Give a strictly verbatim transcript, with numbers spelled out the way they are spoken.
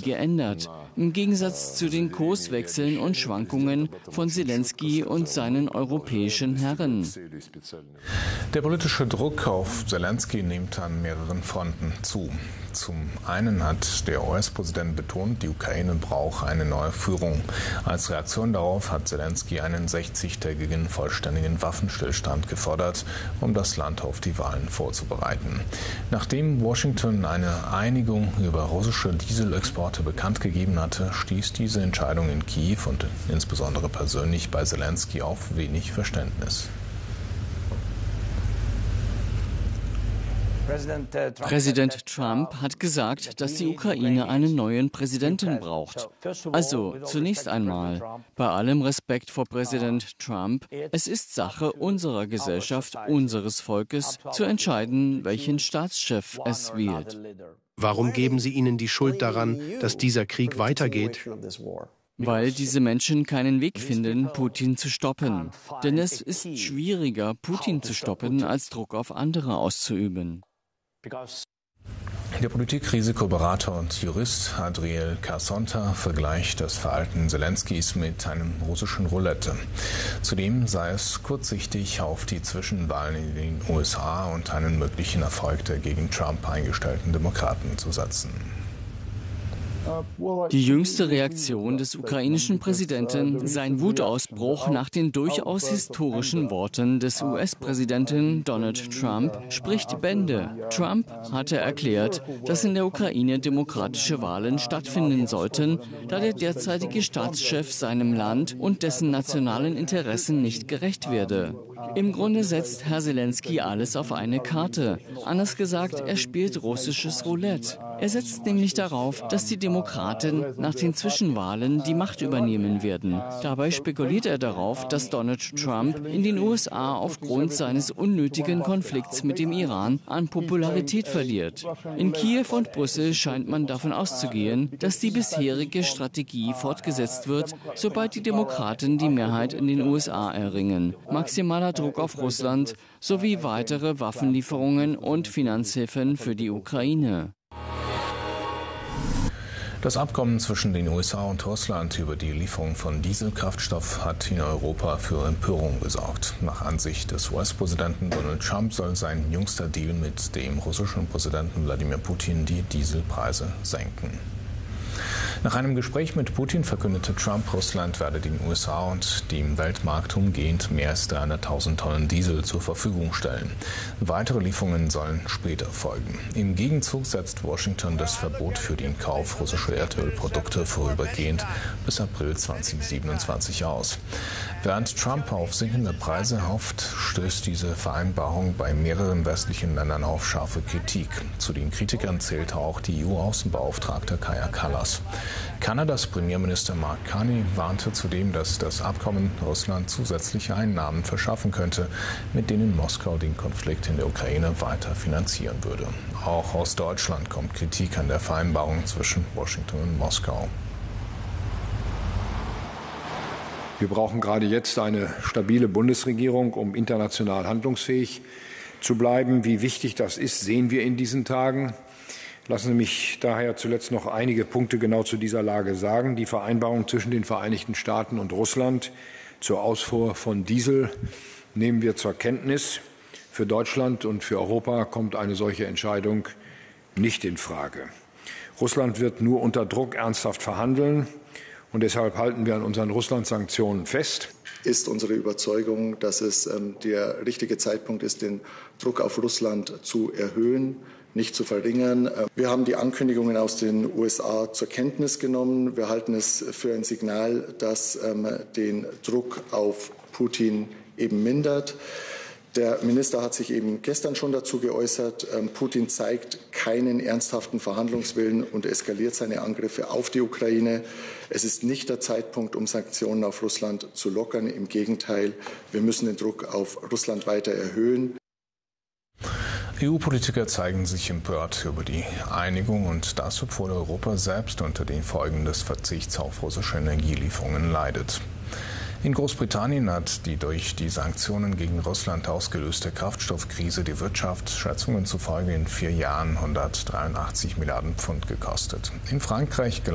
geändert, im Gegensatz zu den Kurswechseln und Schwankungen von Selenskyj und seinen europäischen Herren. Der politische Druck auf Selenskyj nimmt an mehreren Fronten zu. Zum einen hat der U S-Präsident betont, die Ukraine braucht eine neue Führung. Als Reaktion darauf hat Selenskyj einen sechzigtägigen vollständigen Waffenstillstand gefordert, um das Land auf die Wahlen vorzubereiten. Nachdem Washington eine Einigung über russische Dieselexporte bekannt gegeben hatte, stieß diese Entscheidung in Kiew und insbesondere persönlich bei Selenskyj auf wenig Verständnis. Präsident Trump hat gesagt, dass die Ukraine einen neuen Präsidenten braucht. Also, zunächst einmal, bei allem Respekt vor Präsident Trump, es ist Sache unserer Gesellschaft, unseres Volkes, zu entscheiden, welchen Staatschef es wählt. Warum geben Sie ihnen die Schuld daran, dass dieser Krieg weitergeht? Weil diese Menschen keinen Weg finden, Putin zu stoppen. Denn es ist schwieriger, Putin zu stoppen, als Druck auf andere auszuüben. Der Politikrisikoberater und Jurist Adriel Casonta vergleicht das Verhalten Selenskyjs mit einem russischen Roulette. Zudem sei es kurzsichtig, auf die Zwischenwahlen in den U S A und einen möglichen Erfolg der gegen Trump eingestellten Demokraten zu setzen. Die jüngste Reaktion des ukrainischen Präsidenten, sein Wutausbruch nach den durchaus historischen Worten des U S-Präsidenten Donald Trump, spricht Bände. Trump hatte erklärt, dass in der Ukraine demokratische Wahlen stattfinden sollten, da der derzeitige Staatschef seinem Land und dessen nationalen Interessen nicht gerecht werde. Im Grunde setzt Herr Selenskyj alles auf eine Karte. Anders gesagt, er spielt russisches Roulette. Er setzt nämlich darauf, dass die Demokraten nach den Zwischenwahlen die Macht übernehmen werden. Dabei spekuliert er darauf, dass Donald Trump in den U S A aufgrund seines unnötigen Konflikts mit dem Iran an Popularität verliert. In Kiew und Brüssel scheint man davon auszugehen, dass die bisherige Strategie fortgesetzt wird, sobald die Demokraten die Mehrheit in den U S A erringen. Maximaler Druck auf Russland sowie weitere Waffenlieferungen und Finanzhilfen für die Ukraine. Das Abkommen zwischen den U S A und Russland über die Lieferung von Dieselkraftstoff hat in Europa für Empörung gesorgt. Nach Ansicht des U S-Präsidenten Donald Trump soll sein jüngster Deal mit dem russischen Präsidenten Wladimir Putin die Dieselpreise senken. Nach einem Gespräch mit Putin verkündete Trump, Russland werde den U S A und dem Weltmarkt umgehend mehr als dreihunderttausend Tonnen Diesel zur Verfügung stellen. Weitere Lieferungen sollen später folgen. Im Gegenzug setzt Washington das Verbot für den Kauf russischer Erdölprodukte vorübergehend bis April zweitausendsiebenundzwanzig aus. Während Trump auf sinkende Preise hofft, stößt diese Vereinbarung bei mehreren westlichen Ländern auf scharfe Kritik. Zu den Kritikern zählte auch die E U-Außenbeauftragte Kaja Kallas. Kanadas Premierminister Mark Carney warnte zudem, dass das Abkommen Russland zusätzliche Einnahmen verschaffen könnte, mit denen Moskau den Konflikt in der Ukraine weiter finanzieren würde. Auch aus Deutschland kommt Kritik an der Vereinbarung zwischen Washington und Moskau. Wir brauchen gerade jetzt eine stabile Bundesregierung, um international handlungsfähig zu bleiben. Wie wichtig das ist, sehen wir in diesen Tagen. Lassen Sie mich daher zuletzt noch einige Punkte genau zu dieser Lage sagen. Die Vereinbarung zwischen den Vereinigten Staaten und Russland zur Ausfuhr von Diesel nehmen wir zur Kenntnis. Für Deutschland und für Europa kommt eine solche Entscheidung nicht in Frage. Russland wird nur unter Druck ernsthaft verhandeln. Und deshalb halten wir an unseren Russland-Sanktionen fest. Ist unsere Überzeugung, dass es ähm, der richtige Zeitpunkt ist, den Druck auf Russland zu erhöhen, nicht zu verringern. Wir haben die Ankündigungen aus den U S A zur Kenntnis genommen. Wir halten es für ein Signal, das ähm, den Druck auf Putin eben mindert. Der Minister hat sich eben gestern schon dazu geäußert. Putin zeigt keinen ernsthaften Verhandlungswillen und eskaliert seine Angriffe auf die Ukraine. Es ist nicht der Zeitpunkt, um Sanktionen auf Russland zu lockern. Im Gegenteil, wir müssen den Druck auf Russland weiter erhöhen. E U-Politiker zeigen sich empört über die Einigung und das, obwohl Europa selbst unter den Folgen des Verzichts auf russische Energielieferungen leidet. In Großbritannien hat die durch die Sanktionen gegen Russland ausgelöste Kraftstoffkrise die Wirtschaft Schätzungen zufolge in vier Jahren hundertdreiundachtzig Milliarden Pfund gekostet. In Frankreich